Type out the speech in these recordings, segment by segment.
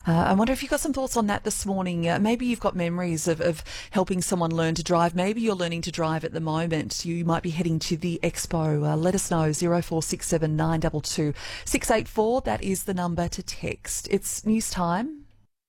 I wonder if you've got some thoughts on that this morning. Maybe you've got memories of helping someone learn to drive. Maybe you're learning to drive at the moment. You might be heading to the expo. Let us know, 0467 922 684. That is the number to text. It's news time.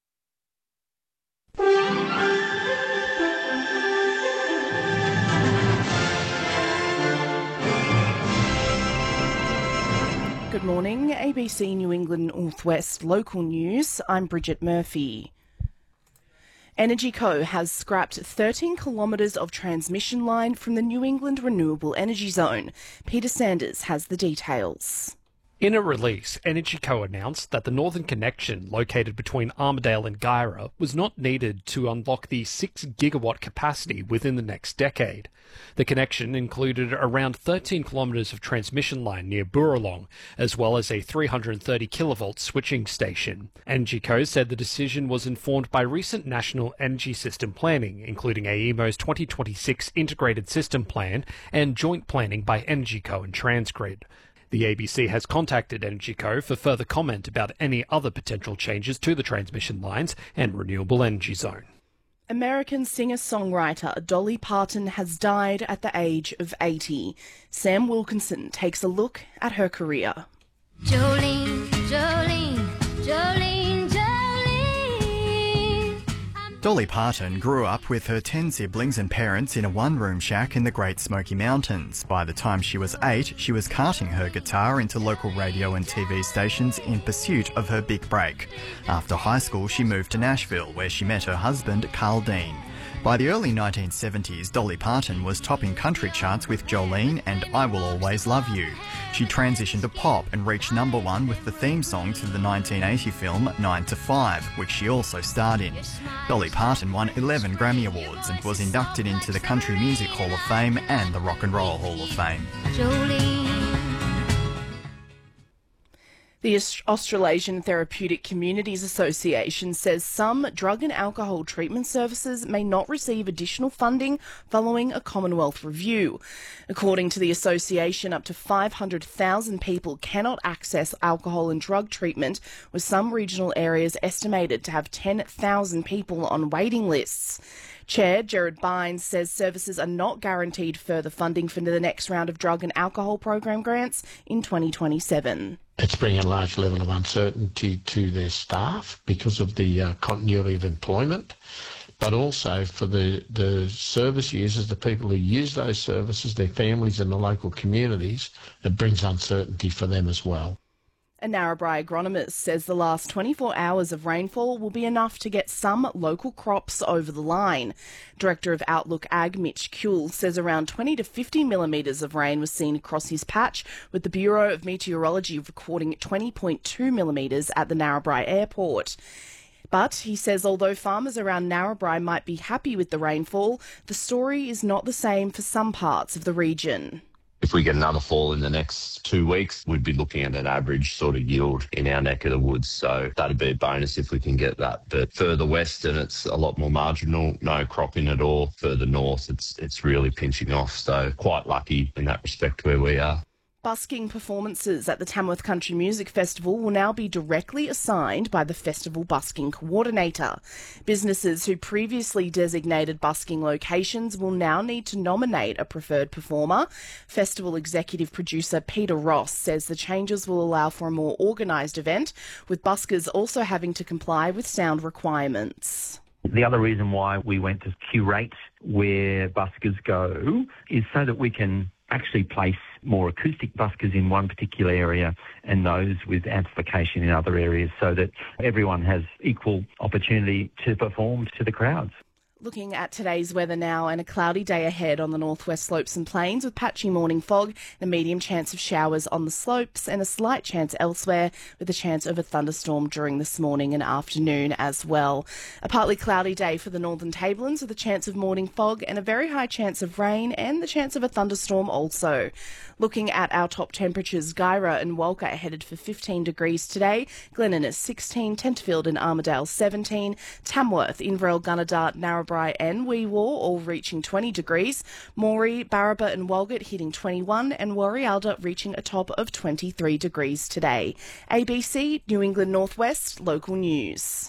Good morning, ABC New England Northwest local news. I'm Bridget Murphy. EnergyCo has scrapped 13 kilometres of transmission line from the New England Renewable Energy Zone. Peter Sanders has the details. In a release, EnergyCo announced that the northern connection located between Armidale and Guyra was not needed to unlock the 6 gigawatt capacity within the next decade. The connection included around 13 kilometres of transmission line near Burralong, as well as a 330 kilovolt switching station. EnergyCo said the decision was informed by recent national energy system planning, including AEMO's 2026 Integrated System Plan and joint planning by EnergyCo and Transgrid. The ABC has contacted EnergyCo for further comment about any other potential changes to the transmission lines and renewable energy zone. American singer-songwriter Dolly Parton has died at the age of 80. Sam Wilkinson takes a look at her career. Jolene, Jolene, Jolene, Jolene. Dolly Parton grew up with her 10 siblings and parents in a one-room shack in the Great Smoky Mountains. By the time she was 8, she was carting her guitar into local radio and TV stations in pursuit of her big break. After high school, she moved to Nashville, where she met her husband, Carl Dean. By the early 1970s, Dolly Parton was topping country charts with Jolene and I Will Always Love You. She transitioned to pop and reached number 1 with the theme song to the 1980 film 9 to 5, which she also starred in. Dolly Parton won 11 Grammy Awards and was inducted into the Country Music Hall of Fame and the Rock and Roll Hall of Fame. Jolene. The Australasian Therapeutic Communities Association says some drug and alcohol treatment services may not receive additional funding following a Commonwealth review. According to the association, up to 500,000 people cannot access alcohol and drug treatment, with some regional areas estimated to have 10,000 people on waiting lists. Chair Gerard Bynes says services are not guaranteed further funding for the next round of drug and alcohol program grants in 2027. It's bringing a large level of uncertainty to their staff because of the continuity of employment, but also for the service users, the people who use those services, their families and the local communities. It brings uncertainty for them as well. A Narrabri agronomist says the last 24 hours of rainfall will be enough to get some local crops over the line. Director of Outlook Ag, Mitch Kuehl, says around 20 to 50 millimetres of rain was seen across his patch, with the Bureau of Meteorology recording 20.2 millimetres at the Narrabri airport. But he says although farmers around Narrabri might be happy with the rainfall, the story is not the same for some parts of the region. If we get another fall in the next 2 weeks, we'd be looking at an average sort of yield in our neck of the woods. So that'd be a bonus if we can get that. But further west, and it's a lot more marginal, no cropping at all. Further north, it's really pinching off. So quite lucky in that respect where we are. Busking performances at the Tamworth Country Music Festival will now be directly assigned by the Festival Busking Coordinator. Businesses who previously designated busking locations will now need to nominate a preferred performer. Festival Executive Producer Peter Ross says the changes will allow for a more organised event, with buskers also having to comply with sound requirements. The other reason why we went to curate where buskers go is so that we can actually place more acoustic buskers in one particular area and those with amplification in other areas, so that everyone has equal opportunity to perform to the crowds. Looking at today's weather now, and a cloudy day ahead on the northwest slopes and plains with patchy morning fog, and a medium chance of showers on the slopes and a slight chance elsewhere, with a chance of a thunderstorm during this morning and afternoon as well. A partly cloudy day for the northern tablelands with a chance of morning fog and a very high chance of rain and the chance of a thunderstorm also. Looking at our top temperatures, Guyra and Walker are headed for 15 degrees today, Glennon is 16, Tenterfield and Armidale 17, Tamworth, Inverell, Gunnedah, Narrabri and Wee Waa all reaching 20 degrees, Moree, Barraba and Walgett hitting 21 and Warialda reaching a top of 23 degrees today. ABC New England Northwest Local News.